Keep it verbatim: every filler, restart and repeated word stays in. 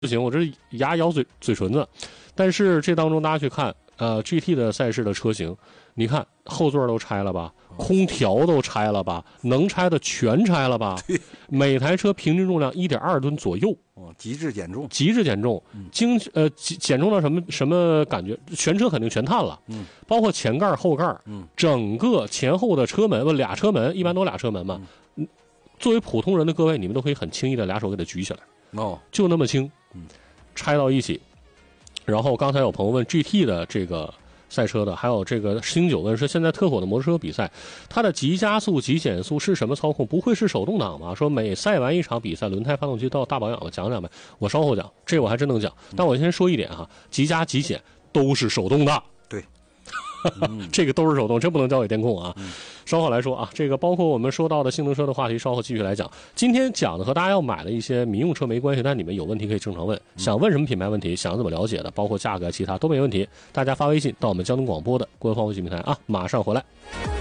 不行，我这牙咬嘴嘴唇子。但是这当中大家去看，呃 ，G T 的赛事的车型，你看后座都拆了吧，空调都拆了吧，能拆的全拆了吧？每台车平均重量 一点二吨左右， 哦，极致减重， 极致减重，精呃减重到什么什么感觉？全车肯定全碳了，嗯，包括前盖后盖，嗯，整个前后的车门不俩车门，一般都俩车门嘛，嗯，作为普通人的各位，你们都可以很轻易的俩手给它举起来，哦，就那么轻，嗯，拆到一起。然后刚才有朋友问 G T 的这个赛车的，还有这个星九问说，现在特火的摩托车比赛，它的急加速、急减速是什么操控？不会是手动挡吧？说每赛完一场比赛，轮胎、发动机都要大保养吧？讲讲呗，我稍后讲，这我还真能讲。但我先说一点哈，急加、急减都是手动的。 对。 这个都是手动，真不能交给电控啊。嗯、稍后来说啊，这个包括我们说到的性能车的话题，稍后继续来讲。今天讲的和大家要买的一些民用车没关系，但你们有问题可以正常问，想问什么品牌问题，想怎么了解的，包括价格其他都没问题，大家发微信到我们交通广播的官方微信平台啊，马上回来。